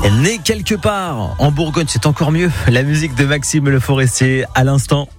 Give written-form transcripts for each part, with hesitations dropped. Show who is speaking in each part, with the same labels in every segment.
Speaker 1: Né quelque part en Bourgogne, c'est encore mieux. La musique de Maxime Le Forestier à l'instant.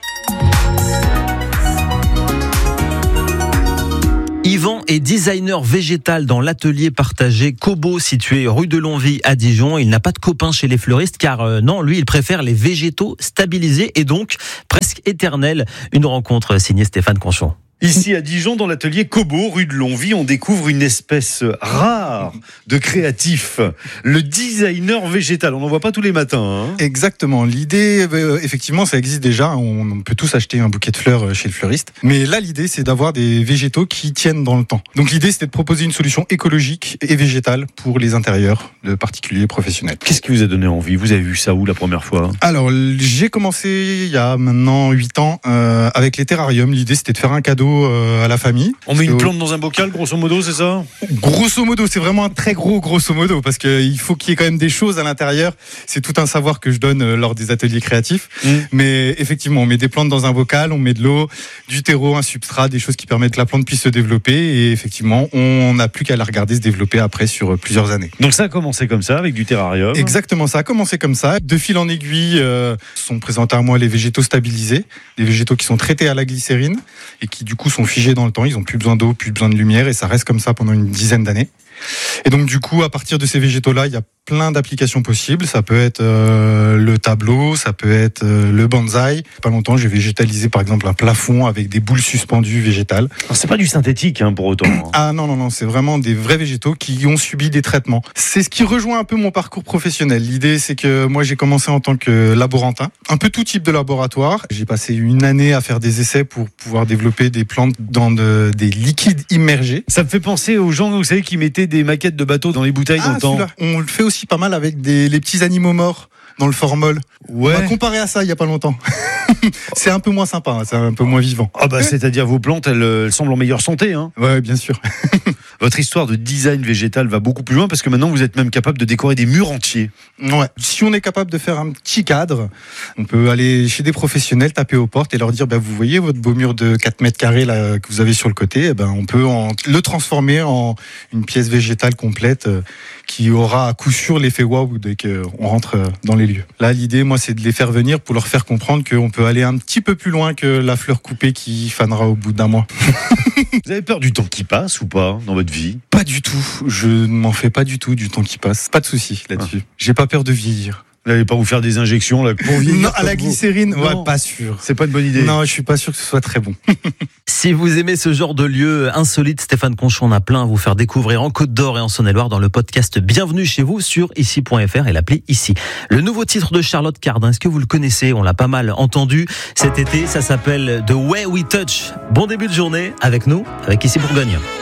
Speaker 1: Yvan est designer végétal dans l'atelier partagé Kobo situé rue de Longwy à Dijon. Il n'a pas de copains chez les fleuristes car non, lui, il préfère les végétaux stabilisés et donc presque éternels. Une rencontre signée Stéphane Conchon.
Speaker 2: Ici à Dijon, dans l'atelier Kobo, rue de Longwy, on découvre une espèce rare de créatif, le designer végétal. On n'en voit pas tous les matins. Hein.
Speaker 3: Exactement. L'idée, effectivement, ça existe déjà. On peut tous acheter un bouquet de fleurs chez le fleuriste. Mais là, l'idée, c'est d'avoir des végétaux qui tiennent dans le temps. Donc l'idée, c'était de proposer une solution écologique et végétale pour les intérieurs de particuliers et professionnels.
Speaker 2: Qu'est-ce qui vous a donné envie ? Vous avez vu ça où la première fois ?
Speaker 3: Alors, j'ai commencé il y a maintenant 8 ans avec les terrariums. L'idée, c'était de faire un cadeau à la famille.
Speaker 2: On met une plante dans un bocal, grosso modo, c'est ça ?
Speaker 3: Grosso modo, c'est vraiment un très gros grosso modo, parce qu'il faut qu'il y ait quand même des choses à l'intérieur. C'est tout un savoir que je donne lors des ateliers créatifs. Mais effectivement, on met des plantes dans un bocal, on met de l'eau, du terreau, un substrat, des choses qui permettent que la plante puisse se développer. Et effectivement, on n'a plus qu'à la regarder se développer après sur plusieurs années.
Speaker 2: Donc ça a commencé comme ça, avec du terrarium ?
Speaker 3: Exactement, ça a commencé comme ça. De fil en aiguille, sont présentés à moi les végétaux stabilisés, des végétaux qui sont traités à la glycérine et qui du coup sont figés dans le temps. Ils n'ont plus besoin d'eau, plus besoin de lumière et ça reste comme ça pendant une dizaine d'années. Et donc du coup, à partir de ces végétaux-là, il y a plein d'applications possibles. Ça peut être le tableau, ça peut être le bonsaï. Pas longtemps, j'ai végétalisé par exemple un plafond avec des boules suspendues végétales.
Speaker 2: Alors, c'est pas du synthétique pour autant.
Speaker 3: Ah non, c'est vraiment des vrais végétaux qui ont subi des traitements. C'est ce qui rejoint un peu mon parcours professionnel. L'idée, c'est que moi, j'ai commencé en tant que laborantin, un peu tout type de laboratoire. J'ai passé une année à faire des essais pour pouvoir développer des plantes dans des liquides immergés.
Speaker 2: Ça me fait penser aux gens, vous savez, qui mettaient des maquettes de bateaux dans les bouteilles dans le temps.
Speaker 3: On le fait aussi pas mal avec les petits animaux morts dans le formol.
Speaker 2: Ouais.
Speaker 3: On va comparer à ça il y a pas longtemps. C'est un peu moins sympa, hein, c'est un peu moins vivant.
Speaker 2: Ah bah c'est-à-dire vos plantes, elles semblent en meilleure santé. Hein.
Speaker 3: Ouais, bien sûr.
Speaker 2: Votre histoire de design végétal va beaucoup plus loin parce que maintenant vous êtes même capable de décorer des murs entiers.
Speaker 3: Ouais. Si on est capable de faire un petit cadre, on peut aller chez des professionnels, taper aux portes et leur dire vous voyez votre beau mur de 4 mètres carrés là, que vous avez sur le côté, on peut le transformer en une pièce végétale complète qui aura à coup sûr l'effet waouh dès qu'on rentre dans les lieux. Là, l'idée, moi, c'est de les faire venir pour leur faire comprendre qu'on peut aller un petit peu plus loin que la fleur coupée qui fanera au bout d'un mois.
Speaker 2: Vous avez peur du temps qui passe ou pas dans votre vie ?
Speaker 3: Pas du tout. Je ne m'en fais pas du tout du temps qui passe. Pas de souci là-dessus. J'ai pas peur de vieillir.
Speaker 2: Vous n'allez pas vous faire des injections là, pour vieillir?
Speaker 3: Non, à la glycérine,
Speaker 2: non.
Speaker 3: Ouais, pas sûr.
Speaker 2: C'est pas une bonne idée.
Speaker 3: Non, je suis pas sûr que ce soit très bon.
Speaker 1: Si vous aimez ce genre de lieu insolite, Stéphane Conchon, on a plein à vous faire découvrir en Côte d'Or et en Saône-et-Loire dans le podcast Bienvenue chez vous sur ici.fr et l'appli Ici. Le nouveau titre de Charlotte Cardin, est-ce que vous le connaissez ? On l'a pas mal entendu cet été, ça s'appelle The Way We Touch. Bon début de journée avec nous, avec Ici Bourgogne.